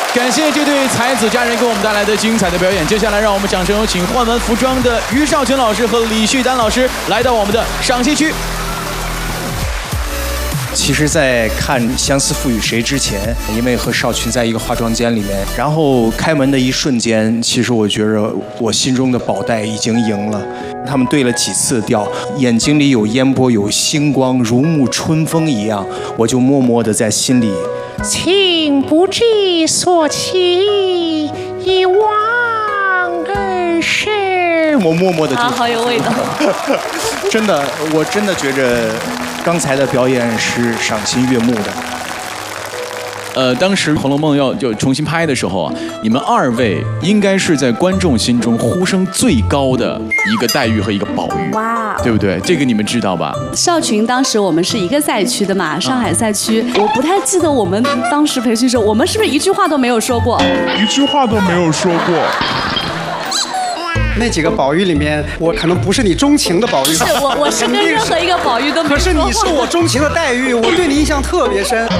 感谢这对才子佳人给我们带来的精彩的表演。接下来，让我们掌声有请换完服装的于少群老师和李旭丹老师来到我们的赏析区。 其实，在看《相思赋予谁》之前，因为和少群在一个化妆间里面，然后开门的一瞬间，其实我觉着我心中的宝黛已经赢了。他们对了几次调，眼睛里有烟波，有星光，如沐春风一样，我就默默地在心里。 情不知所起，一往而深。 我默默的就好有味道。 真的，我真的觉着刚才的表演是赏心悦目的。 当时《红楼梦》要就重新拍的时候啊，你们二位应该是在观众心中呼声最高的一个黛玉和一个宝玉， 哇， 对不对？这个你们知道吧？ 少群当时我们是一个赛区的嘛，上海赛区，我不太记得我们当时培训时候，我们是不是一句话都没有说过？ 一句话都没有说过。 那几个宝玉里面，我可能不是你钟情的宝玉。 是我是跟任何一个宝玉都没可是说话。 你是我钟情的黛玉，我对你印象特别深。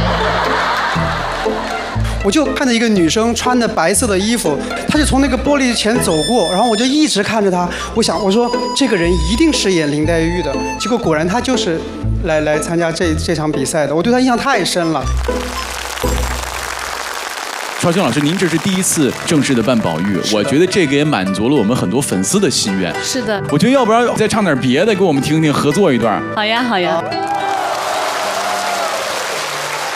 我就看着一个女生穿着白色的衣服，她就从那个玻璃前走过，然后我就一直看着她。我说这个人一定是演林黛玉的，结果果然她就是来参加这场比赛的。我对她印象太深了。 少群老师，您这是第一次正式的扮宝玉，我觉得这个也满足了我们很多粉丝的心愿。 是的， 我觉得要不然再唱点别的，给我们听听，合作一段。 好呀好呀。